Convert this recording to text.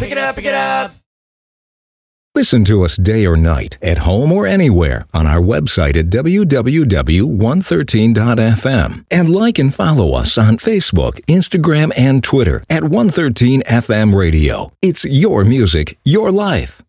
pick it up, pick it up. Listen to us day or night, at home or anywhere, on our website at www.113.fm. And like and follow us on Facebook, Instagram, and Twitter at 113FM Radio. It's your music, your life.